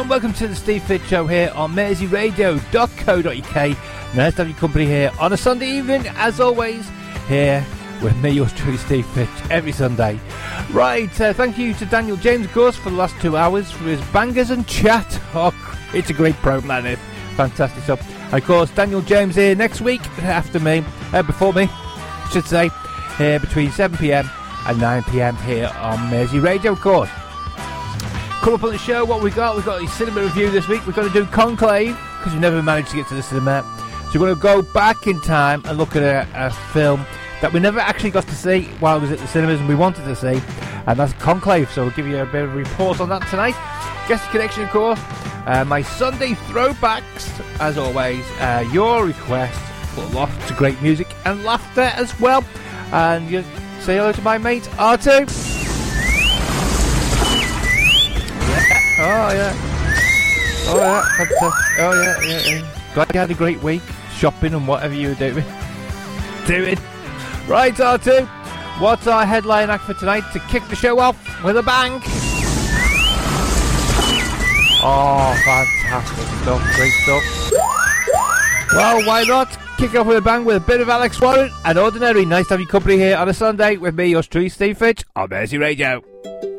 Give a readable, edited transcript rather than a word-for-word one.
Welcome to the Steve Fitch Show here on merseyradio.co.uk. Nice to have your company here on a Sunday evening, as always, here with me, yours truly, Steve Fitch, every Sunday. Right, thank you to Daniel James, of course, for the last 2 hours for his bangers and chat. Oh, it's a great programme, isn't it? Fantastic stuff. Of course, Daniel James here next week, before me, I should say, here between 7pm and 9pm here on Mersey Radio, of course. Come up on the show, what we've got a cinema review this week. We're going to do Conclave, because we never managed to get to the cinema. So we're going to go back in time and look at a film that we never actually got to see while I was at the cinemas and we wanted to see, and that's Conclave. So we'll give you a bit of a report on that tonight. Guest connection, of course. My Sunday throwbacks, as always. Your request for lots of great music and laughter as well. And you say hello to my mate R2. Oh yeah, fantastic. Oh yeah. Glad you had a great week shopping and whatever you were doing. Right, R2, what's our headline act for tonight to kick the show off with a bang? Oh, fantastic stuff, great stuff. Well, why not kick off with a bang with a bit of Alex Warren and Ordinary. Nice to have your company here on a Sunday with me, yours truly, Steve Fitch, on Mersey Radio.